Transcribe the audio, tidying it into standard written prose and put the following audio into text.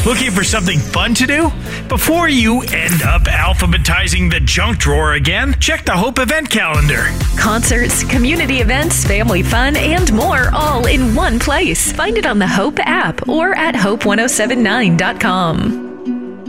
Looking for something fun to do? Before you end up alphabetizing the junk drawer again, check the Hope event calendar. Concerts, community events, family fun, and more all in one place. Find it on the Hope app or at hope1079.com.